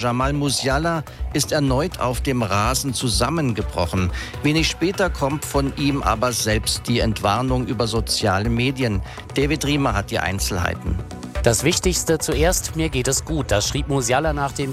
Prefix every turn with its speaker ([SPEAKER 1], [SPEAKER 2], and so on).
[SPEAKER 1] Jamal Musiala ist erneut auf dem Rasen zusammengebrochen. Wenig später kommt von ihm aber selbst die Entwarnung über soziale Medien. David Riemer hat die Einzelheiten.
[SPEAKER 2] Das Wichtigste zuerst, mir geht es gut. Das schrieb Musiala nach dem